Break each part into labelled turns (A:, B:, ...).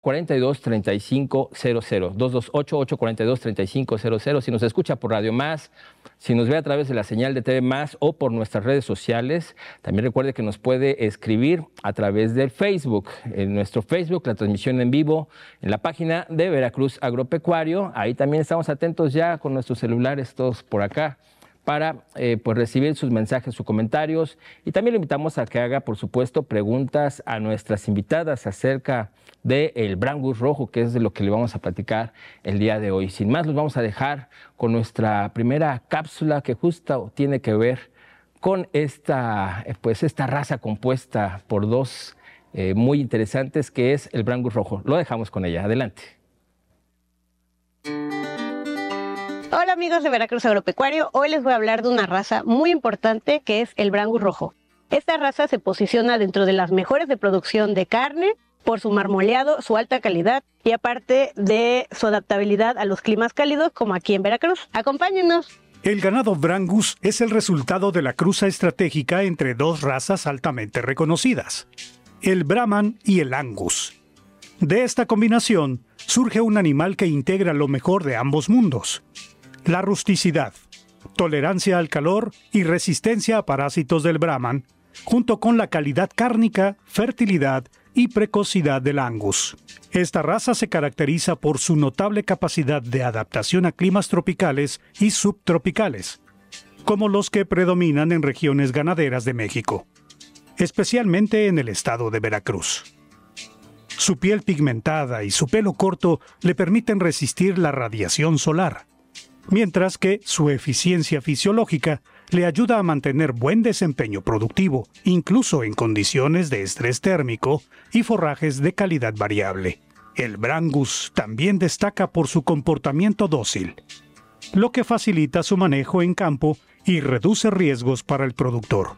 A: 228-842-3500, 228-842-3500. Si nos escucha por Radio Más, si nos ve a través de la señal de TV Más o por nuestras redes sociales, también recuerde que nos puede escribir a través del Facebook, en nuestro Facebook, la transmisión en vivo, en la página de Veracruz Agropecuario. Ahí también estamos atentos ya con nuestros celulares todos por acá, para pues recibir sus mensajes, sus comentarios, y también le invitamos a que haga, por supuesto, preguntas a nuestras invitadas acerca del Brangus rojo, que es de lo que le vamos a platicar el día de hoy. Sin más, los vamos a dejar con nuestra primera cápsula, que justo tiene que ver con esta raza compuesta por dos muy interesantes, que es el Brangus rojo. Lo dejamos con ella. Adelante.
B: Hola amigos de Veracruz Agropecuario, hoy les voy a hablar de una raza muy importante que es el Brangus rojo. Esta raza se posiciona dentro de las mejores de producción de carne por su marmoleado, su alta calidad y aparte de su adaptabilidad a los climas cálidos como aquí en Veracruz. ¡Acompáñenos!
C: El ganado Brangus es el resultado de la cruza estratégica entre dos razas altamente reconocidas, el Brahman y el Angus. De esta combinación surge un animal que integra lo mejor de ambos mundos: la rusticidad, tolerancia al calor y resistencia a parásitos del Brahman, junto con la calidad cárnica, fertilidad y precocidad del Angus. Esta raza se caracteriza por su notable capacidad de adaptación a climas tropicales y subtropicales, como los que predominan en regiones ganaderas de México, especialmente en el estado de Veracruz. Su piel pigmentada y su pelo corto le permiten resistir la radiación solar, mientras que su eficiencia fisiológica le ayuda a mantener buen desempeño productivo, incluso en condiciones de estrés térmico y forrajes de calidad variable. El Brangus también destaca por su comportamiento dócil, lo que facilita su manejo en campo y reduce riesgos para el productor.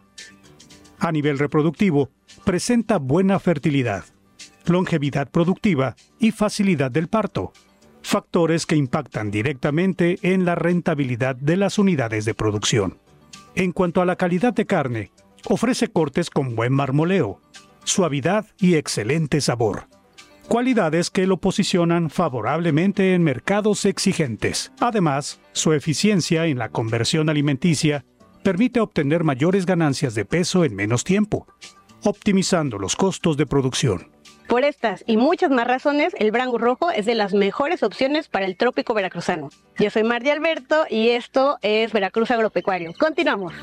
C: A nivel reproductivo, presenta buena fertilidad, longevidad productiva y facilidad del parto, factores que impactan directamente en la rentabilidad de las unidades de producción. En cuanto a la calidad de carne, ofrece cortes con buen marmoleo, suavidad y excelente sabor, cualidades que lo posicionan favorablemente en mercados exigentes. Además, su eficiencia en la conversión alimenticia permite obtener mayores ganancias de peso en menos tiempo, optimizando los costos de producción.
B: Por estas y muchas más razones, el Brangus rojo es de las mejores opciones para el trópico veracruzano. Yo soy Mardi Alberto y esto es Veracruz Agropecuario. Continuamos.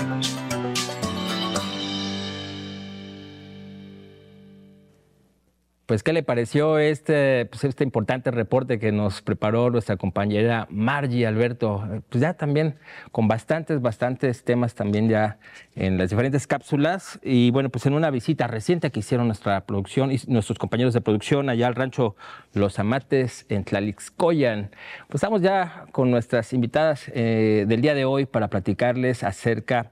A: Pues, ¿qué le pareció este importante reporte que nos preparó nuestra compañera Margie Alberto? Pues ya también con bastantes temas también ya en las diferentes cápsulas. Y bueno, pues en una visita reciente que hicieron nuestra producción y nuestros compañeros de producción allá al rancho Los Amates en Tlalixcoyan, pues estamos ya con nuestras invitadas del día de hoy para platicarles acerca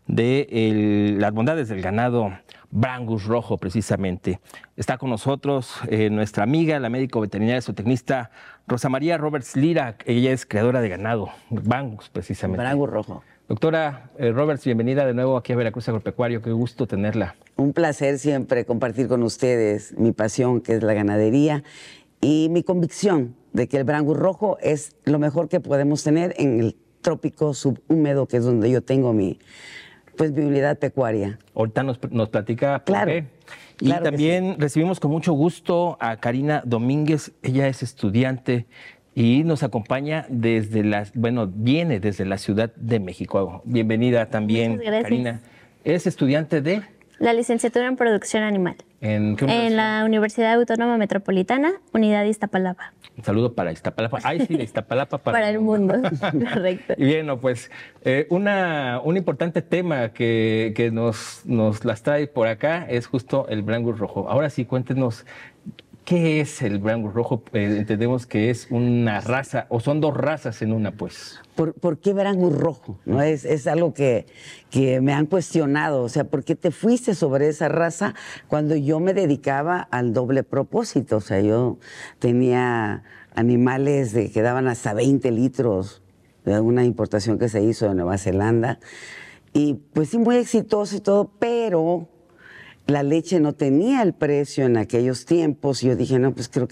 A: de las bondades del ganado Brangus rojo, precisamente. Está con nosotros nuestra amiga, la médico veterinaria zootecnista Rosa María Roberts Lira. Ella es creadora de ganado Brangus, precisamente.
D: Brangus rojo.
A: Doctora Roberts, bienvenida de nuevo aquí a Veracruz Agropecuario. Qué gusto tenerla.
D: Un placer siempre compartir con ustedes mi pasión, que es la ganadería, y mi convicción de que el Brangus rojo es lo mejor que podemos tener en el trópico subhúmedo, que es donde yo tengo mi unidad pecuaria.
A: Ahorita nos platica por
D: claro,
A: qué. Y
D: claro
A: también recibimos con mucho gusto a Karina Domínguez. Ella es estudiante y nos acompaña viene desde la Ciudad de México. Bienvenida también, Karina. Es estudiante de
E: la licenciatura en Producción Animal.
A: ¿En qué universidad?
E: En la Universidad Autónoma Metropolitana, Unidad de Iztapalapa.
A: Un saludo para Iztapalapa. Ay, sí, de Iztapalapa
E: para el mundo. Correcto.
A: Y bien, pues un importante tema que nos las trae por acá es justo el Brangus rojo. Ahora sí, cuéntenos, ¿qué es el Brangus rojo? Entendemos que es una raza, o son dos razas en una, pues.
D: ¿Por qué Brangus rojo? ¿No? Es algo que me han cuestionado. O sea, ¿por qué te fuiste sobre esa raza cuando yo me dedicaba al doble propósito? O sea, yo tenía animales que daban hasta 20 litros de una importación que se hizo de Nueva Zelanda. Y pues sí, muy exitoso y todo, pero La leche no tenía el precio en aquellos tiempos y yo dije, no, pues creo que